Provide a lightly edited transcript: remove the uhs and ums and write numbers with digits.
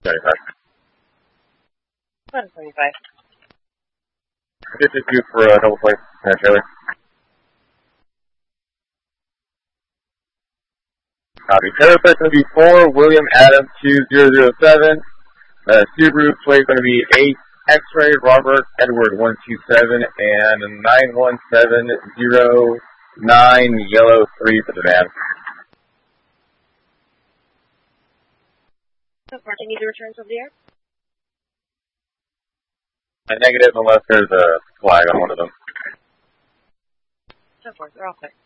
75. 175. Get to you for double play, Taylor. Copy. Taylor plate going to be 4, William Adam 2007. Subaru plate going to be 8, X-ray, Robert Edward 127, and 91709 yellow 3 for the van. Parking need to return to the air? A negative unless there's a flag on one of them. So forth, they're all clear.